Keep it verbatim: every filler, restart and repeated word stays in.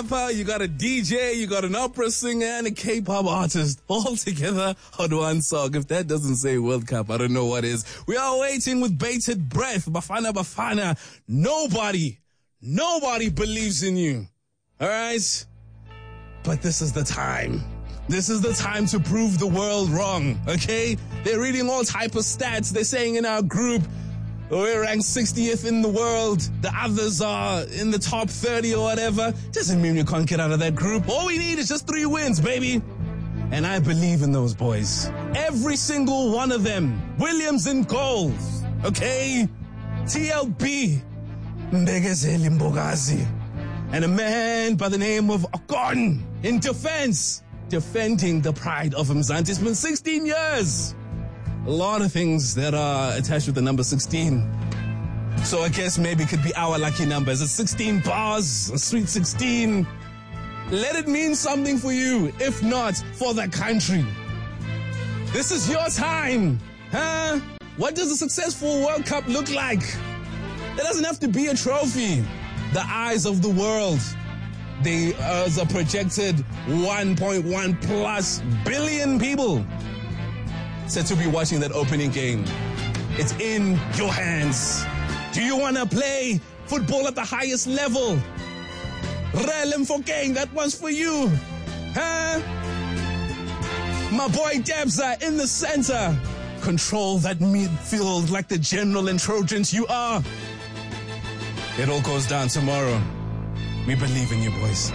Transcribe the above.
rapper, you got a D J, you got an opera singer, and a K-pop artist all together on one song. If that doesn't say World Cup, I don't know what is. We are waiting with bated breath. Bafana Bafana, nobody, nobody believes in you. All right? But this is the time. This is the time to prove the world wrong, okay? They're reading all type of stats. They're saying in our group, we're ranked sixtieth in the world. The others are in the top thirty or whatever. Doesn't mean we can't get out of that group. All we need is just three wins, baby. And I believe in those boys. Every single one of them. Williams in goals, okay? T L B, Mbegezeli Mbogazi. And a man by the name of Akon in defense, defending the pride of Mzansi. It's been sixteen years. A lot of things that are attached with the number sixteen. So I guess maybe it could be our lucky numbers. It's sixteen bars, a sweet sixteen. Let it mean something for you, if not for the country. This is your time, huh? What does a successful World Cup look like? It doesn't have to be a trophy. The eyes of the world. They are a projected one point one plus billion people said to be watching that opening game. It's in your hands. Do you want to play football at the highest level? Relem for gang, that one's for you. Huh? My boy Debza in the center. Control that midfield like the general and Trojans you are. It all goes down tomorrow. We believe in you, boys.